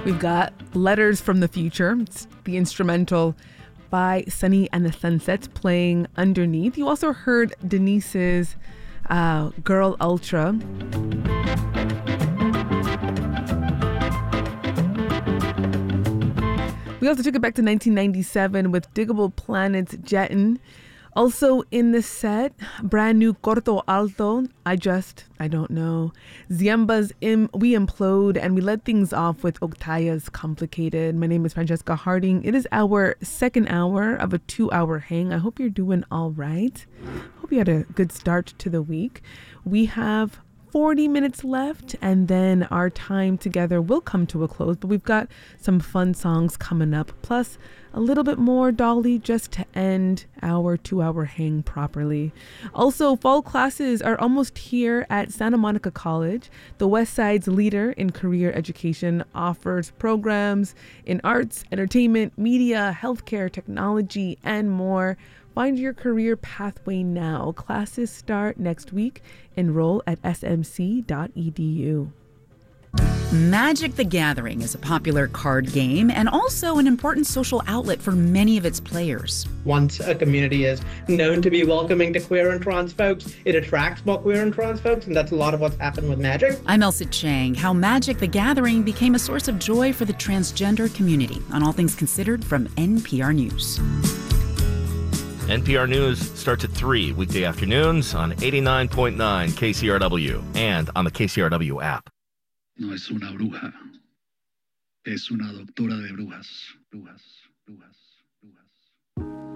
We've got Letters from the Future. It's the instrumental by Sunny and the Sunsets playing underneath. You also heard Denise's Girl Ultra. We also took it back to 1997 with Diggable Planet's Jettin'. Also in the set, brand new Corto Alto, I Don't Know. Ziemba's We Implode, and we led things off with Octaya's Complicated. My name is Francesca Harding. It is our second hour of a 2-hour hang. I hope you're doing all right. Hope you had a good start to the week. We have 40 minutes left, and then our time together will come to a close, but we've got some fun songs coming up, plus a little bit more Dolly just to end our 2-hour hang properly. Also, fall classes are almost here at Santa Monica College. The West Side's leader in career education offers programs in arts, entertainment, media, healthcare, technology, and more. Find your career pathway now. Classes start next week. Enroll at smc.edu. Magic the Gathering is a popular card game and also an important social outlet for many of its players. Once a community is known to be welcoming to queer and trans folks, it attracts more queer and trans folks, and that's a lot of what's happened with Magic. I'm Elsa Chang. How Magic the Gathering became a source of joy for the transgender community on All Things Considered from NPR News. NPR News starts at 3 weekday afternoons on 89.9 KCRW and on the KCRW app. No es una bruja, es una doctora de brujas.